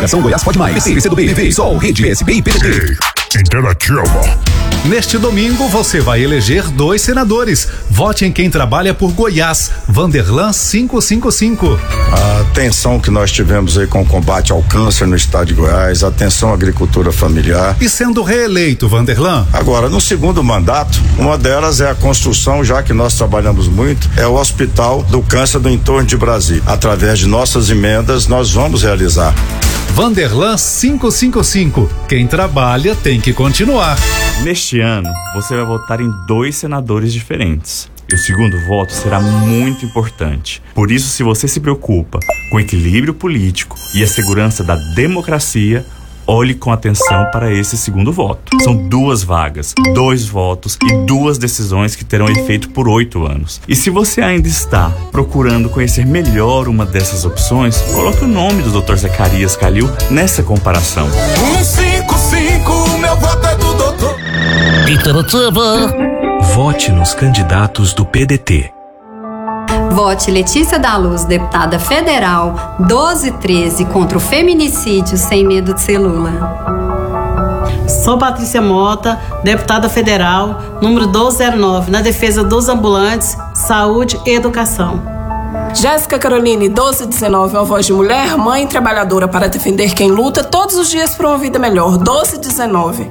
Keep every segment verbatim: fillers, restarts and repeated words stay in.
Coligação Goiás Pode Mais. P C, P C do B, P V, Sol, Rede, P S B e P D T. Interativa. Neste domingo você vai eleger dois senadores. Vote em quem trabalha por Goiás. Vanderlan quinhentos e cinquenta e cinco. A atenção que nós tivemos aí com o combate ao câncer no estado de Goiás, atenção à agricultura familiar. E sendo reeleito, Vanderlan? Agora, no segundo mandato, uma delas é a construção, já que nós trabalhamos muito, é o Hospital do Câncer do entorno de Brasília. Através de nossas emendas, nós vamos realizar. Vanderlan quinhentos e cinquenta e cinco. Quem trabalha tem que continuar. Neste ano, você vai votar em dois senadores diferentes. E o segundo voto será muito importante. Por isso, se você se preocupa com o equilíbrio político e a segurança da democracia, olhe com atenção para esse segundo voto. São duas vagas, dois votos e duas decisões que terão efeito por oito anos. E se você ainda está procurando conhecer melhor uma dessas opções, coloque o nome do doutor Zacarias Calil nessa comparação. um cinco cinco, meu voto é do doutor. Interativa. Vote nos candidatos do P D T. Vote Letícia da Luz, deputada federal, doze treze, contra o feminicídio, sem medo de ser Lula. Sou Patrícia Mota, deputada federal, número doze zero nove, na defesa dos ambulantes, saúde e educação. Jéssica Caroline, doze dezenove, uma voz de mulher, mãe trabalhadora para defender quem luta todos os dias por uma vida melhor, doze dezenove.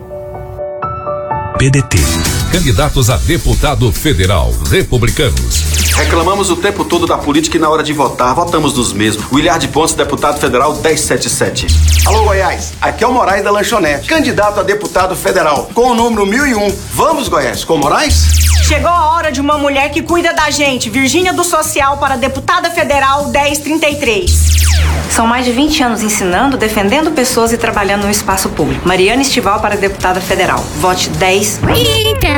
P D T. Candidatos a deputado federal, republicanos. Reclamamos o tempo todo da política e na hora de votar, votamos nos mesmos. William de Pontes, deputado federal dez setenta e sete. Alô, Goiás, aqui é o Moraes da Lanchonete, candidato a deputado federal, com o número mil e um. Vamos, Goiás, com o Moraes? Chegou a hora de uma mulher que cuida da gente. Virgínia do Social para deputada federal dez trinta e três. São mais de vinte anos ensinando, defendendo pessoas e trabalhando no espaço público. Mariana Estival para deputada federal. Vote dez.